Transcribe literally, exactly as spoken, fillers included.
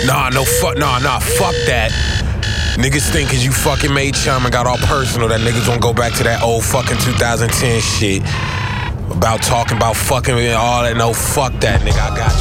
Nah, no fuck, nah, nah, fuck that. Niggas think cause you fucking made chum and got all personal that niggas gonna go back to that old fucking two thousand ten shit about talking about fucking and all that. No, fuck that, nigga. I got you.